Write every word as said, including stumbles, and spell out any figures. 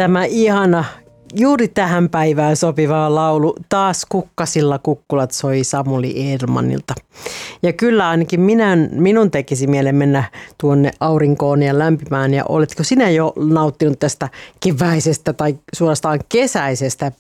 Tämä ihana, juuri tähän päivään sopiva laulu Taas kukkasilla kukkulat soi Samuli Edelmanilta. Ja kyllä ainakin minä, minun tekisi mielen mennä tuonne aurinkoon ja lämpimään. Ja oletko sinä jo nauttinut tästä keväisestä tai suorastaan kesäisestä